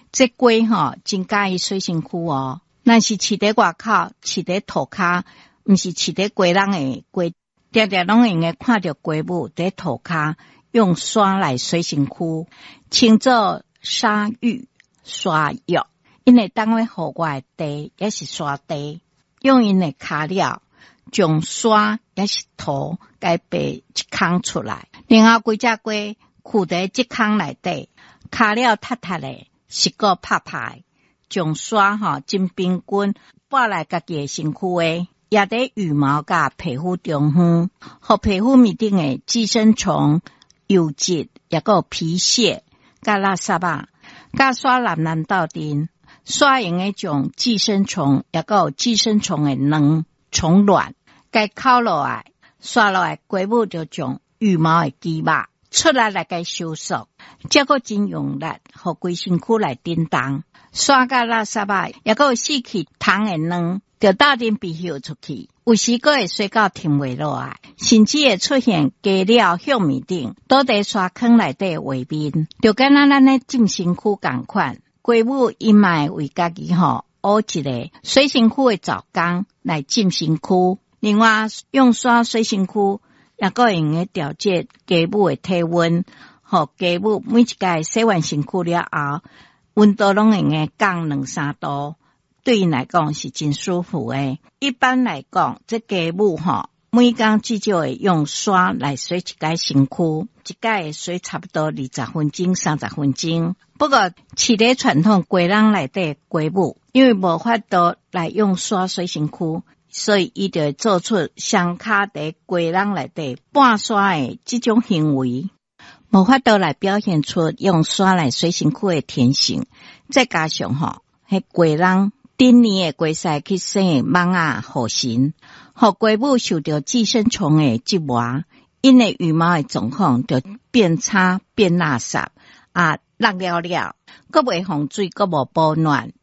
这龟真介意水身躯哦。若是饲在外口，饲在涂骹，毋是饲在龟人的龟，常常拢用的看到龟母在涂骹用刷来洗身躯，称作沙浴刷浴。因会当为户外地也是刷地，用因的骹料将刷也是涂该拔一空出来，然后规只龟跍在这空内底，骹料塌塌的，湿个拍拍，将刷真平均拨来家己的身躯的，也在羽毛甲皮肤中央，互皮肤面顶的寄生虫、油脂也个皮屑甲垃圾啊，甲刷蓝斗阵。刷用的种寄生虫，也有寄生虫的卵、虫卵，该烤落来，刷落来，龟母就将羽毛的鸡肉出来该收缩，这个真用力，互规身躯来叮当。刷甲垃圾啊，也有死去虫的卵，就斗阵被吸出去，有时个会水到停袂落来，甚至会出现鸡料向面顶，倒在刷坑内底画面，就跟咱的浸身躯同款。龟母伊嘛为家己学一个水身躯的澡缸来浸身躯，另外用刷水身躯，也个用来调节鸡母的体温，互鸡母每一届洗完身躯了后，温度拢用来降2-3度，对因来讲是真舒服的。一般来讲，这鸡母每天至少会用刷来洗一届身躯，一届会洗差不多20分钟、30分钟。不过，饲在传统龟人内底龟母，因为无法度来用刷洗身躯，所以伊就会做出双脚在龟人内底半刷的这种行为，无法度来表现出用刷来洗身躯的天性。再加上迄龟人顶年的龟婿去生蠓仔互神，互龟母受到寄生虫的折磨，因的羽毛的状况就变差变垃圾啊，落了，搁袂防水，搁无保暖，